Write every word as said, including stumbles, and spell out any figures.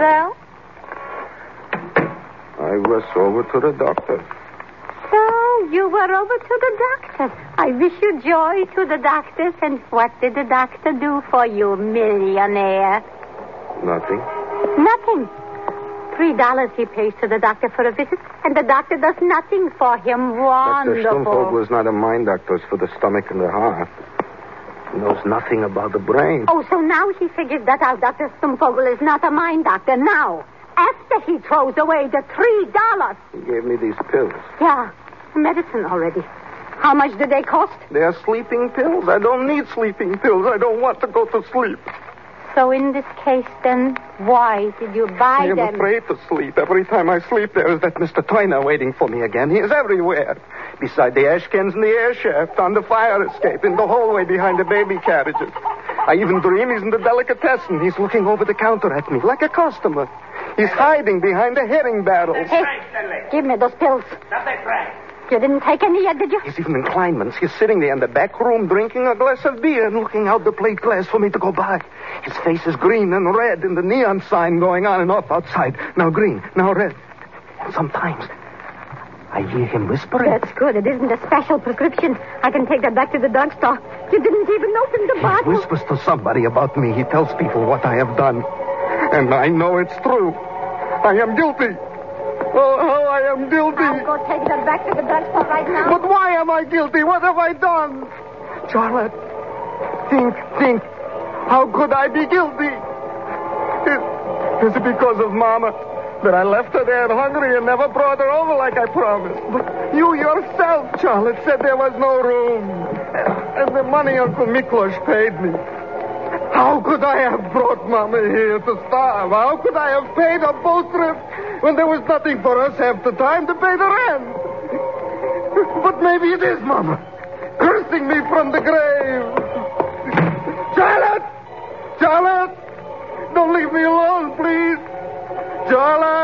Well? I was over to the doctor. So, you were over to the doctor. I wish you joy to the doctors. And what did the doctor do for you, millionaire? Nothing. Nothing. Three dollars he pays to the doctor for a visit, and the doctor does nothing for him. Wonderful. Doctor Stumford was not a mind doctor. It's for the stomach and the heart. He knows nothing about the brain. Oh, so now he figures that out. Doctor Stumfogel is not a mind doctor now. After he throws away the three dollars. He gave me these pills. Yeah, medicine already. How much do they cost? They are sleeping pills. I don't need sleeping pills. I don't want to go to sleep. So in this case, then, why did you buy I am them? afraid to sleep. Every time I sleep, there is that Mister Toyner waiting for me again. He is everywhere. Beside the ash cans in the air shaft, on the fire escape, in the hallway behind the baby carriages. I even dream he's in the delicatessen. He's looking over the counter at me like a customer. He's hiding behind the herring barrels. Hey, give me those pills. You didn't take any yet, did you? He's even in Kleinman's. He's sitting there in the back room drinking a glass of beer and looking out the plate glass for me to go by. His face is green and red and the neon sign going on and off outside. Now green, now red. And sometimes I hear him whispering. That's good. It isn't a special prescription. I can take that back to the drugstore. You didn't even open the bottle. He whispers to somebody about me. He tells people what I have done. And I know it's true. I am guilty. Oh, oh, I am guilty. I'll go take that back to the drugstore right now. But why am I guilty? What have I done? Charlotte, think, think. How could I be guilty? Is, is it because of Mama that I left her there hungry and never brought her over like I promised? But you yourself, Charlotte, said there was no room. And the money Uncle Miklos paid me. How could I have brought Mama here to starve? How could I have paid a boat trip when there was nothing for us half the time to pay the rent? But maybe it is Mama, cursing me from the grave. Charlotte! Charlotte! Don't leave me alone, please. Charlotte!